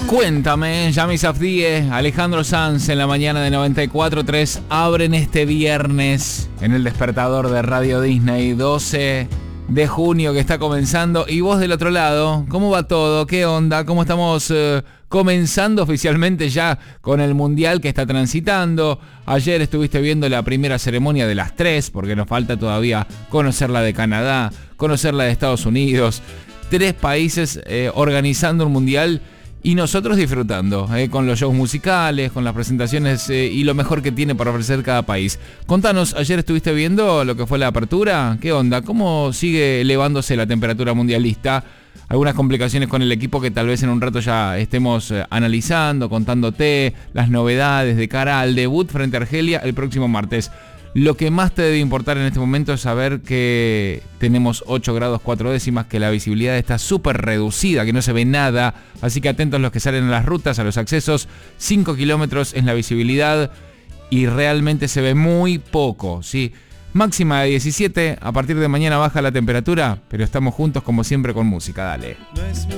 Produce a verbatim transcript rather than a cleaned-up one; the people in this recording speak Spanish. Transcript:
Cuéntame, Yami Safdie, Alejandro Sanz en la mañana de noventa y cuatro punto tres abren este viernes en el despertador de Radio Disney, doce de junio que está comenzando. Y vos del otro lado, ¿cómo va todo? ¿Qué onda? ¿Cómo estamos eh, comenzando oficialmente ya con el Mundial que está transitando? Ayer estuviste viendo la primera ceremonia de las tres, porque nos falta todavía conocer la de Canadá, conocer la de Estados Unidos. Tres países eh, organizando un Mundial. Y nosotros disfrutando, eh, con los shows musicales, con las presentaciones eh, y lo mejor que tiene para ofrecer cada país. Contanos, ayer estuviste viendo lo que fue la apertura. ¿Qué onda? ¿Cómo sigue elevándose la temperatura mundialista? Algunas complicaciones con el equipo que tal vez en un rato ya estemos eh, analizando, contándote las novedades de cara al debut frente a Argelia el próximo martes. Lo que más te debe importar en este momento es saber que tenemos ocho grados cuatro décimas, que la visibilidad está súper reducida, que no se ve nada. Así que atentos los que salen a las rutas, a los accesos. cinco kilómetros es la visibilidad y realmente se ve muy poco, ¿sí? Máxima de diecisiete, a partir de mañana baja la temperatura, pero estamos juntos como siempre con música, dale.